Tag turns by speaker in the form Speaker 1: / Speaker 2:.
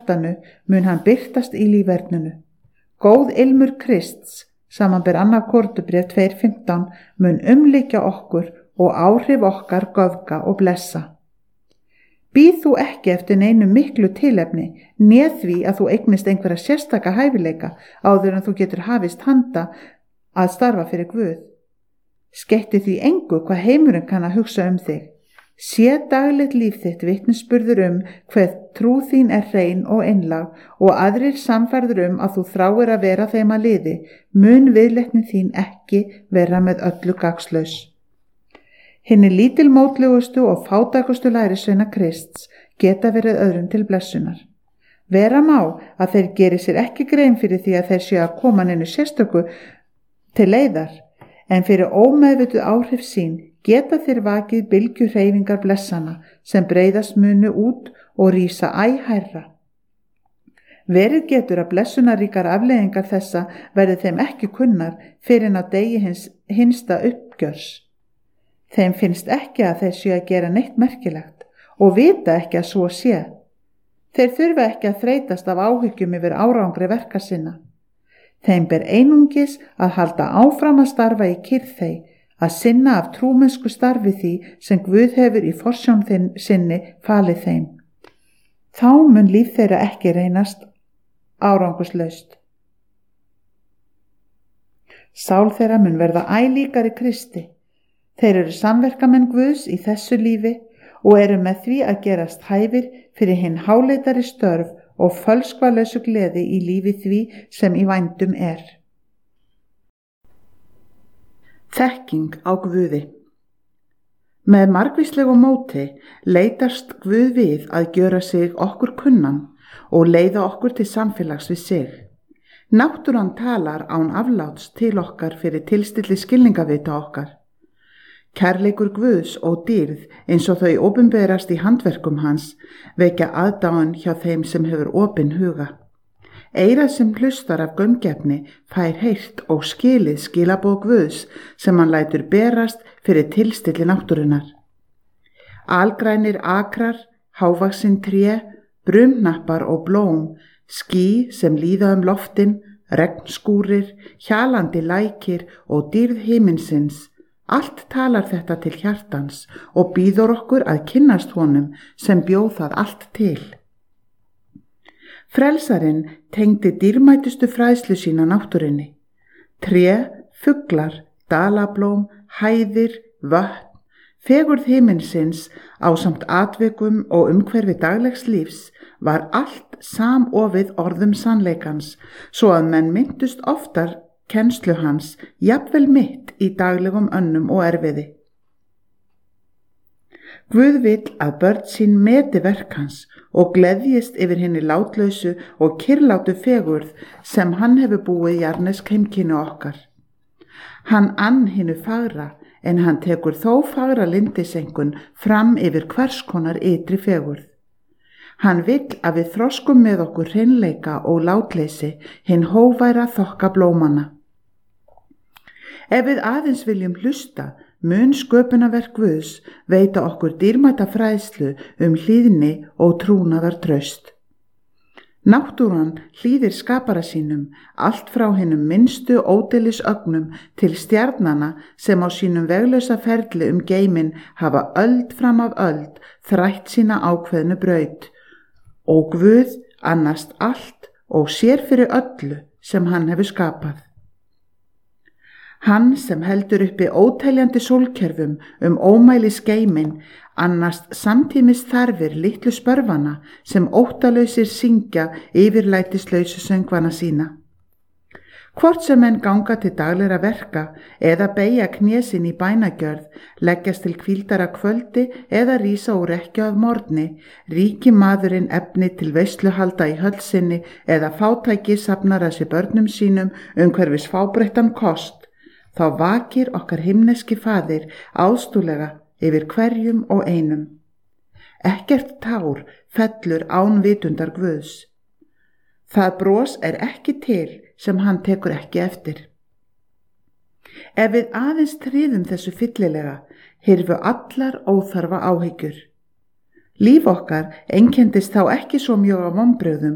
Speaker 1: hjartanu mun hann birtast í líferninu. Góð ilmur Krists, samanber 2. Korinthubréf 2:15, mun umlykja okkur og áhrif okkar göfga og blessa. Bíð þú ekki eftir neinu miklu tilefni, né því að þú eignist einhverja sérstaka hæfileika áður en þú getur hafist handa að starfa fyrir Guð. Skeytti því engu hvað heimurinn kann að hugsa þig. Sé daglegt líf þitt vitnisburður hver trú þín er hrein og einlæg og aðrir sannfærður að þú þráir að vera þeim að liði, mun viðleitni þín ekki vera með öllu gagnslaus. Hinni lítilmótlegustu og fátækustu lærisveina Krists geta verið öðrum til blessunar. Vera má að þeir geri sér ekki grein fyrir því að þeir séu að koma neinu sérstöku til leiðar, en fyrir ómeðvituð áhrif sín geta þeir vakið bylgju hreyfingar blessana sem breiðast munu út og rísa æ hærra. Verið getur að blessunaríkar afleiðingar þessa verði þeim ekki kunnar fyrir að degi hinsta uppgjörs. Þeim finnst ekki að þeir séu að gera neitt merkilegt og vita ekki að svo sé. Þeir þurfa ekki að þreytast af áhyggjum yfir árangri verka sinna. Þeim ber einungis að halda áfram að starfa í kyrrþey, að sinna af trúmennsku starfi því sem Guð hefur í forsjón sinni falið þeim. Þá mun líf þeirra ekki reynast árangurslaust. Sál þeirra mun verða æ líkari Kristi. Þeir eru samverkamenn Guðs í þessu lífi og eru með því að gerast hæfir fyrir hinn háleitari störf og fölskvalausu gleði í lífi því sem í vændum er. Þekking á Guði. Með margvíslegu móti leitast Guð við að gjöra sig okkur kunnan og leiða okkur til samfélags við sig. Náttúran talar án afláts til okkar fyrir tilstilli skilningavita okkar. Kærleikur Guðs og dýrð eins og þau opinberast í handverkum hans vekja aðdáun hjá þeim sem hefur opin huga. Eyrað sem hlustar af gaumgæfni fær heyrt og skilið skilaboð Guðs sem hann lætur berast fyrir tilstilli náttúrunnar. Algrænir akrar, hávaxin tré, brumnappar og blóm, ský sem líða loftin, regnskúrir, hjalandi lækir og dýrð himinsins. Allt talar þetta til hjartans og býður okkur að kynnast honum sem bjóð það allt til. Frelsarinn tengdi dýrmætustu fræðslu sína náttúrunni. Tré, fuglar, dalablóm, hæðir, vötn, fegurð himinsins ásamt atvikum og umhverfi daglegs lífs var allt samofið orðum sannleikans, svo að menn myndust oftar kennslu hans, jafnvel mitt í daglegum önnum og erfiði. Guð vill að börn sín meti verk hans og gleðjist yfir hinni látlausu og kyrrlátu fegurð sem hann hefur búið jarnesk heimkynni okkar. Hann ann hinu fagra, en hann tekur þó fagra lindisengun fram yfir hvers konar ytri fegurð. Hann vill að við þroskum með okkur hreinleika og látleysi hinn hóværa þokka blómana. Ef við aðeins viljum hlusta, mun sköpunarverk Guðs veita okkur dýrmæta fræðslu hlýðni og trúnaðar traust. Náttúran hlýðir skapara sínum, allt frá hinum minnstu ódeilis ögnum til stjarnana sem á sínum veglausa ferli geiminn hafa öld fram af öld þrætt sína ákveðnu braut. Og Guð annast allt og sér fyrir öllu sem hann hefur skapað. Hann sem heldur uppi óteljandi sólkerfum ómælis geiminn annast samtímis þarfir litlu spörfana sem óttalausir syngja yfirlætislausu söngvana sína. Hvort sem menn ganga til daglegra verka eða beygja knésinn í bænagjörð, leggjast til hvíldar að kvöldi eða rísa úr rekkju af morgni, ríki maðurinn efni til veisluhalda í höll sinni eða fátæki safnar að sér börnum sínum umhverfis fábreyttan kost, þá vakir okkar himneski faðir ástúlega yfir hverjum og einum. Ekkert tár fellur án vitundar Guðs. Það bros er ekki til sem hann tekur ekki eftir. Ef við aðeins tryðum þessu fyllilega, hyrfu allar óþarfa áhyggjur. Líf okkar einkendist þá ekki svo mjög á vonbrigðum